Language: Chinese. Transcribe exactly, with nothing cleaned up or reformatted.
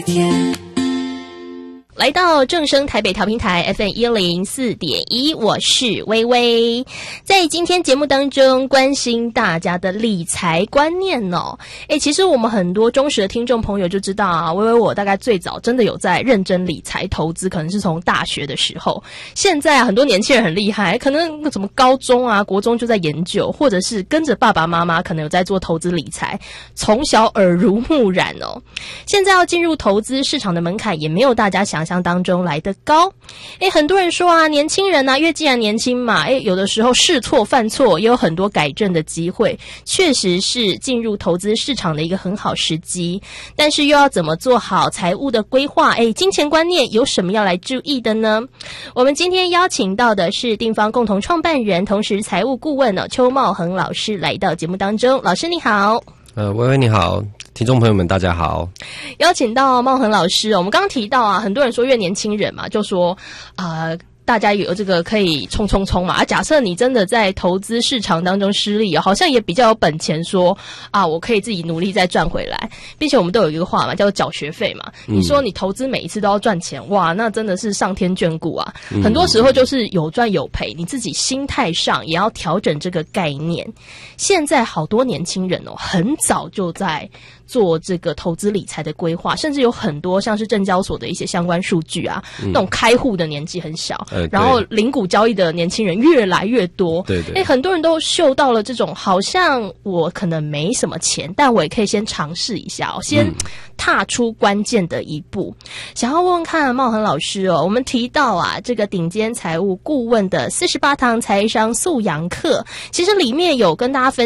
来到正声台北调频台 F M 一零四点一，我是微微。在今天节目当中，关心大家的理财观念哦。诶，其实我们很多忠实的听众朋友就知道啊，微微我大概最早真的有在认真理财投资，可能是从大学的时候。现在啊，很多年轻人很厉害，可能什么高中啊、国中就在研究，或者是跟着爸爸妈妈可能有在做投资理财，从小耳濡目染哦。现在要进入投资市场的门槛也没有大家想象当中来得高。诶，很多人说啊，年轻人啊，因为既然年轻嘛，诶，有的时候试错犯错也有很多改正的机会，确实是进入投资市场的一个很好时机。但是又要怎么做好财务的规划？诶，金钱观念有什么要来注意的呢？我们今天邀请到的是定方共同创办人，同时财务顾问呢、哦、邱茂恒老师来到节目当中。老师你好。 呃，微微你好，听众朋友们大家好。 邀请到茂恒老师，我们刚刚提到啊，很多人说越年轻人嘛，就说啊、呃大家有这个可以冲冲冲嘛，啊，假设你真的在投资市场当中失利，好像也比较有本钱说啊，我可以自己努力再赚回来，并且我们都有一个话嘛，叫做缴学费嘛。嗯、你说你投资每一次都要赚钱，哇，那真的是上天眷顾啊。嗯、很多时候就是有赚有赔，你自己心态上也要调整这个概念。现在好多年轻人哦，很早就在做这个投资理财的规划，甚至有很多像是证交所的一些相关数据啊，嗯、那种开户的年纪很小。呃、然后零股交易的年轻人越来越多， 对对， 诶，很多人都嗅到了这种好像我可能没什么钱，但我也可以先尝试一下哦，先踏出关键的一步。嗯、想要问问看茂恒老师哦，我们提到啊，这个顶尖财务顾问的四十八堂财商素养课，其实里面有跟大家分